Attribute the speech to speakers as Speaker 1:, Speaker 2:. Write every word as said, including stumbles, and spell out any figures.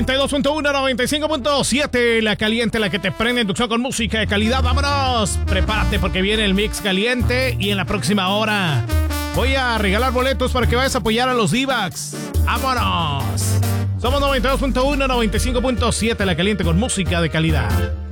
Speaker 1: noventa y dos punto uno, noventa y cinco punto siete, la caliente, la que te prende en tu show con música de calidad. ¡Vámonos! Prepárate porque viene el mix caliente y en la próxima hora voy a regalar boletos para que vayas a apoyar a los D-Backs. ¡Vámonos! Somos noventa y dos punto uno, noventa y cinco punto siete, la caliente con música de calidad.